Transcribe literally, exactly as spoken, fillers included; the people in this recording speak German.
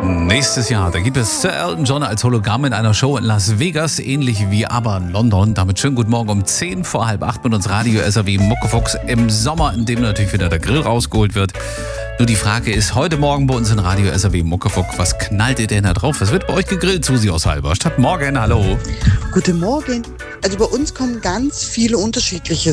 Nächstes Jahr, da gibt es Sir Elton John als Hologramm in einer Show in Las Vegas, ähnlich wie aber in London. Damit schönen guten Morgen um zehn vor halb acht mit uns Radio S R W Muckefuchs im Sommer, in dem natürlich wieder der Grill rausgeholt wird. Nur die Frage ist, heute Morgen bei uns in Radio S R W Muckefuchs, was knallt ihr denn da drauf? Was wird bei euch gegrillt, Susi aus Halberstadt? Morgen, hallo. Guten Morgen. Also bei uns kommen ganz viele unterschiedliche